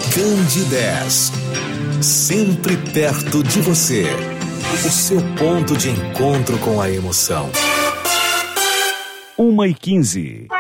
Candidez, sempre perto de você. O seu ponto de encontro com a emoção. 1h15.